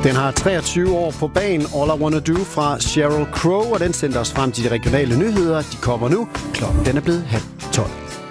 Den har 23 år på banen, All I Wanna Do fra Sheryl Crow, og den sendte os frem til de regionale nyheder. De kommer nu. Klokken den er blevet 11:30.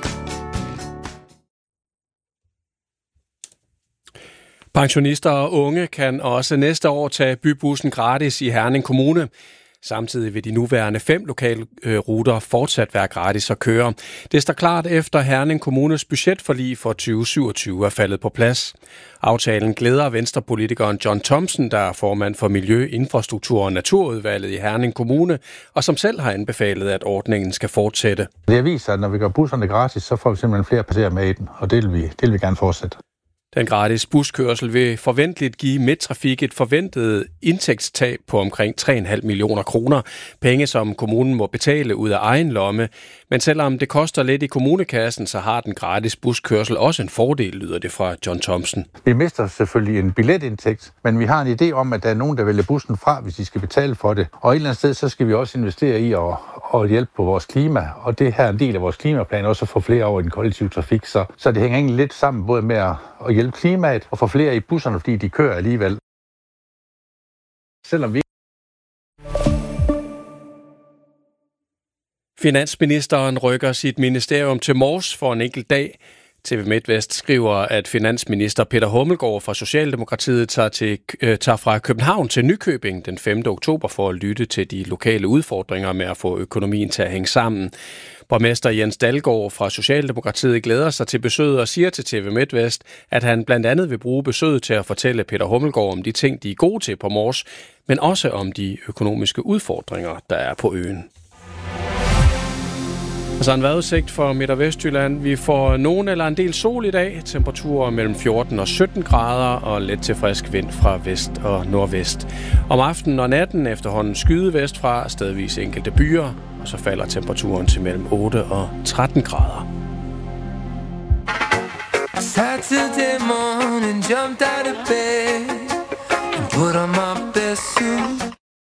Pensionister og unge kan også næste år tage bybussen gratis i Herning Kommune. Samtidig vil de nuværende 5 lokale ruter fortsat være gratis at køre. Det står klart efter Herning Kommunes budgetforlig for 2027 er faldet på plads. Aftalen glæder venstrepolitikeren John Thomsen, der er formand for Miljø, Infrastruktur og Naturudvalget i Herning Kommune, og som selv har anbefalet, at ordningen skal fortsætte. Det viser, at når vi gør busserne gratis, så får vi simpelthen flere passagerer med i den, og det vil vi gerne fortsætte. Den gratis buskørsel vil forventeligt give Midttrafik et forventet indtægtstab på omkring 3,5 millioner kroner. Penge, som kommunen må betale ud af egen lomme. Men selvom det koster lidt i kommunekassen, så har den gratis buskørsel også en fordel, lyder det fra John Thomsen. Vi mister selvfølgelig en billetindtægt, men vi har en idé om, at der er nogen, der vælger bussen fra, hvis de skal betale for det. Og et eller andet sted, så skal vi også investere i at hjælpe på vores klima. Og det her er en del af vores klimaplan, også at få flere over i den kollektive trafik. Så det hænger egentlig lidt sammen, både med at hjælpe klimaet og få flere i busserne, fordi de kører alligevel. Selvom vi Finansministeren rykker sit ministerium til Mors for en enkelt dag. TV MidtVest skriver, at finansminister Peter Hummelgaard fra Socialdemokratiet tager fra København til Nykøbing den 5. oktober for at lytte til de lokale udfordringer med at få økonomien til at hænge sammen. Borgmester Jens Dalgaard fra Socialdemokratiet glæder sig til besøget og siger til TV MidtVest, at han blandt andet vil bruge besøget til at fortælle Peter Hummelgaard om de ting, de er gode til på Mors, men også om de økonomiske udfordringer, der er på øen. Og så en vejrudsigt for Midt- og Vestjylland. Vi får nogen eller en del sol i dag. Temperaturer mellem 14 og 17 grader og let til frisk vind fra vest og nordvest. Om aftenen og natten efterhånden skyde vestfra, stedvis enkelte byer, og så falder temperaturen til mellem 8 og 13 grader. Saturday morning, jumped out of bed.